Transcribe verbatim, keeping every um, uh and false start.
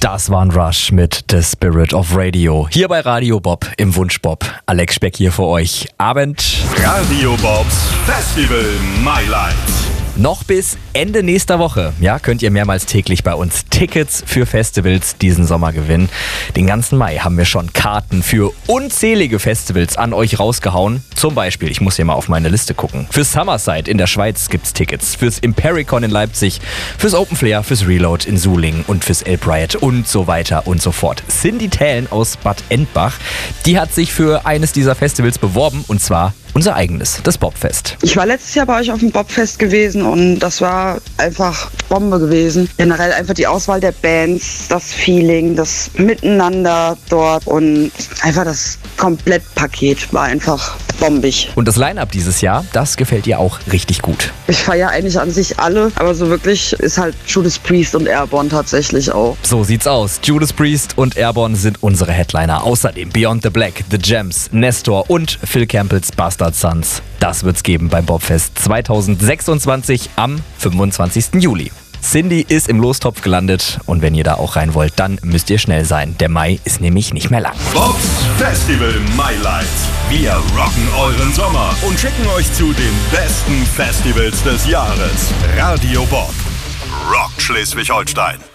Das war ein Rush mit The Spirit of Radio. Hier bei Radio Bob im Wunschbob. Alex Speck hier für euch. Abend. Radio Bobs Festival My Light. Noch bis Ende nächster Woche, ja, könnt ihr mehrmals täglich bei uns Tickets für Festivals diesen Sommer gewinnen. Den ganzen Mai haben wir schon Karten für unzählige Festivals an euch rausgehauen. Zum Beispiel, ich muss hier mal auf meine Liste gucken. Für Summerside in der Schweiz gibt's Tickets, fürs Impericon in Leipzig, fürs Open Flair, fürs Reload in Sulingen und fürs Elb Riot und so weiter und so fort. Cindy Thälen aus Bad Endbach, die hat sich für eines dieser Festivals beworben und zwar unser eigenes, das Bobfest. Ich war letztes Jahr bei euch auf dem Bobfest gewesen und das war einfach Bombe gewesen. Generell einfach die Auswahl der Bands, das Feeling, das Miteinander dort und einfach das Komplettpaket war einfach bombig. Und das Line-Up dieses Jahr, das gefällt dir auch richtig gut. Ich feiere eigentlich an sich alle, aber so wirklich ist halt Judas Priest und Airborne tatsächlich auch. So sieht's aus. Judas Priest und Airborne sind unsere Headliner. Außerdem Beyond the Black, The Gems, Nestor und Phil Campbells Bastard Sons. Das wird's geben beim Bobfest zweitausendsechsundzwanzig am fünfundzwanzigsten Juli. Cindy ist im Lostopf gelandet und wenn ihr da auch rein wollt, dann müsst ihr schnell sein. Der Mai ist nämlich nicht mehr lang. Bobs Festival My Light. Wir rocken euren Sommer und schicken euch zu den besten Festivals des Jahres. Radio Bob rockt Schleswig-Holstein.